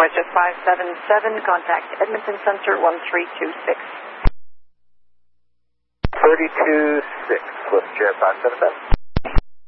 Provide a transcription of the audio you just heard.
WestJet 577, contact Edmonton Center 1326. 326, WestJet 577.